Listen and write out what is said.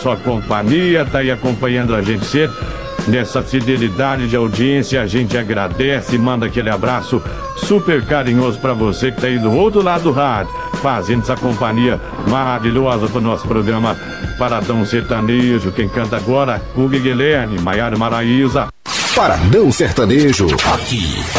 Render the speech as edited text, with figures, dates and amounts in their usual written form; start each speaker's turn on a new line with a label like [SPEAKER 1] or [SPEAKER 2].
[SPEAKER 1] sua companhia, tá aí acompanhando a gente sempre. Nessa fidelidade de audiência, a gente agradece e manda aquele abraço super carinhoso pra você que tá aí do outro lado do rádio, fazendo essa companhia maravilhosa pro nosso programa Paradão Sertanejo. Quem canta agora, Hugo Guilherme, Maiara Maraíza.
[SPEAKER 2] Paradão Sertanejo, aqui